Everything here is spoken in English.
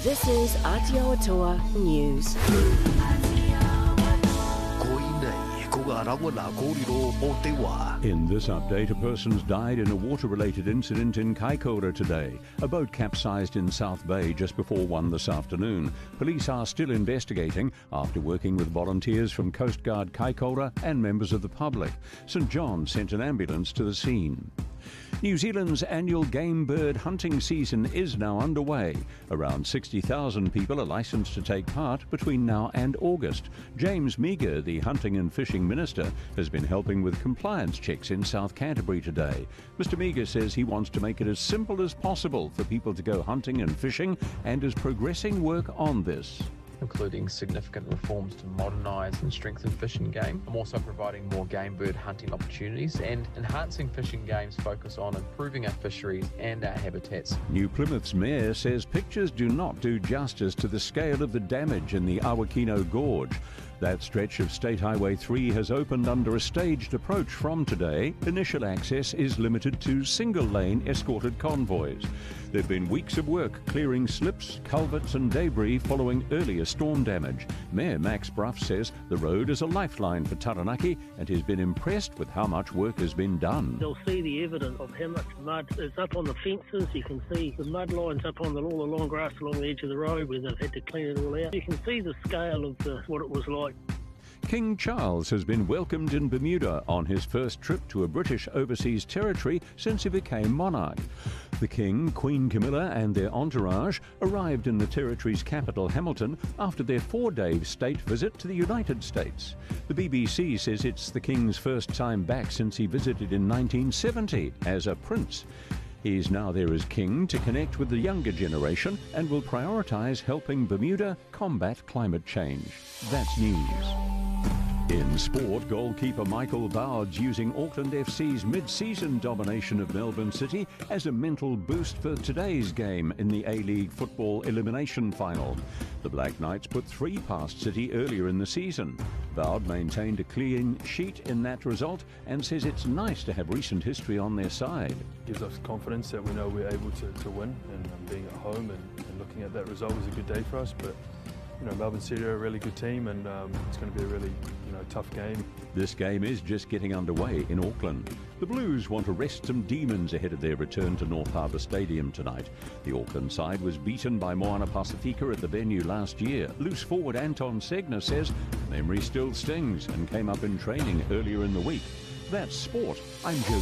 This is Aotearoa News. In this update, a person's died in a water-related incident in Kaikoura today. A boat capsized in South Bay just before 1 this afternoon. Police are still investigating after working with volunteers from Coast Guard Kaikoura and members of the public. St John sent an ambulance to the scene. New Zealand's annual game bird hunting season is now underway. Around 60,000 people are licensed to take part between now and August. James Meagher, the Hunting and Fishing Minister, has been helping with compliance checks in South Canterbury today. Mr Meagher says he wants to make it as simple as possible for people to go hunting and fishing and is progressing work on this, including significant reforms to modernise and strengthen fishing game. I'm also providing more game bird hunting opportunities and enhancing fishing game's focus on improving our fisheries and our habitats. New Plymouth's mayor says pictures do not do justice to the scale of the damage in the Awakino Gorge. That stretch of State Highway 3 has opened under a staged approach from today. Initial access is limited to single-lane escorted convoys. There have been weeks of work clearing slips, culverts and debris following earlier storm damage. Mayor Max Bruff says the road is a lifeline for Taranaki and has been impressed with how much work has been done. You'll see the evidence of how much mud is up on the fences. You can see the mud lines up on all the long grass along the edge of the road where they've had to clean it all out. You can see the scale of what it was like. King Charles has been welcomed in Bermuda on his first trip to a British overseas territory since he became monarch. The King, Queen Camilla and their entourage arrived in the territory's capital, Hamilton, after their 4-day state visit to the United States. The BBC says it's the King's first time back since he visited in 1970 as a prince. He's now there as King to connect with the younger generation and will prioritise helping Bermuda combat climate change. That's news. In sport, goalkeeper Michael Bowd's using Auckland FC's mid-season domination of Melbourne City as a mental boost for today's game in the A-League football elimination final. The Black Knights put 3 past City earlier in the season. Bowd maintained a clean sheet in that result and says it's nice to have recent history on their side. Gives us confidence that we know we're able to win, and being at home and looking at that result was a good day for us. But Melbourne City are a really good team, and it's going to be a really tough game. This game is just getting underway in Auckland. The Blues want to rest some demons ahead of their return to North Harbour Stadium tonight. The Auckland side was beaten by Moana Pasifika at the venue last year. Loose forward Anton Segner says the memory still stings and came up in training earlier in the week. That's sport. I'm Joe